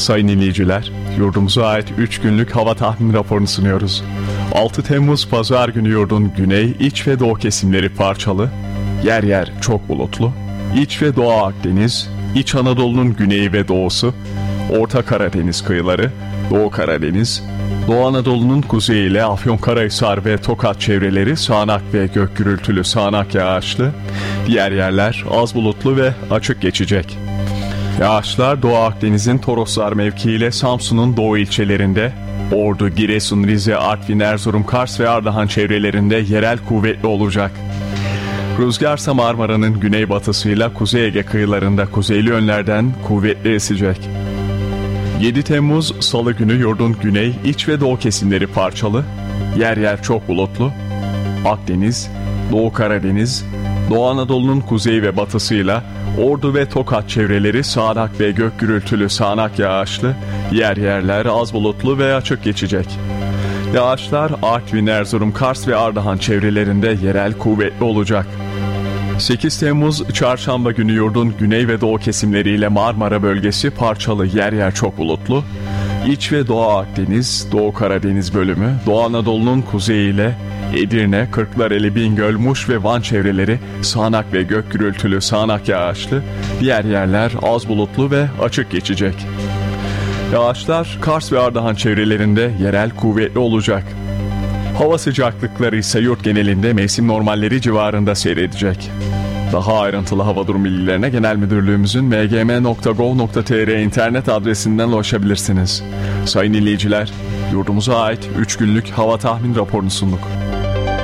Sayın dinleyiciler, yurdumuza ait 3 günlük hava tahmin raporunu sunuyoruz. 6 Temmuz Pazar günü yurdun güney, iç ve doğu kesimleri parçalı, yer yer çok bulutlu, İç ve Doğu Akdeniz, İç Anadolu'nun güneyi ve doğusu, Orta Karadeniz kıyıları, Doğu Karadeniz, Doğu Anadolu'nun kuzeyi ile Afyonkarahisar ve Tokat çevreleri sağanak ve gök gürültülü sağanak yağışlı, diğer yerler az bulutlu ve açık geçecek. Yağışlar Doğu Akdeniz'in Toroslar mevkiiyle Samsun'un doğu ilçelerinde, Ordu, Giresun, Rize, Artvin, Erzurum, Kars ve Ardahan çevrelerinde yerel kuvvetli olacak. Rüzgarsa Marmara'nın güneybatısıyla Kuzey Ege kıyılarında kuzeyli yönlerden kuvvetli esecek. 7 Temmuz Salı günü yurdun güney, iç ve doğu kesimleri parçalı, yer yer çok bulutlu, Akdeniz, Doğu Karadeniz, Doğu Anadolu'nun kuzeyi ve batısıyla Ordu ve Tokat çevreleri sağanak ve gök gürültülü sağanak yağışlı, yer yerler az bulutlu ve açık geçecek. Yağışlar Artvin, Erzurum, Kars ve Ardahan çevrelerinde yerel kuvvetli olacak. 8 Temmuz Çarşamba günü yurdun güney ve doğu kesimleriyle Marmara bölgesi parçalı, yer yer çok bulutlu, İç ve Doğu Akdeniz, Doğu Karadeniz bölümü, Doğu Anadolu'nun kuzeyiyle Edirne, Kırklareli, Bingöl, Muş ve Van çevreleri sağanak ve gök gürültülü sağanak yağışlı, diğer yerler az bulutlu ve açık geçecek. Yağışlar Kars ve Ardahan çevrelerinde yerel kuvvetli olacak. Hava sıcaklıkları ise yurt genelinde mevsim normalleri civarında seyredecek. Daha ayrıntılı hava durum bilgilerine Genel Müdürlüğümüzün mgm.gov.tr internet adresinden ulaşabilirsiniz. Sayın dinleyiciler, yurdumuza ait 3 günlük hava tahmin raporunu sunduk.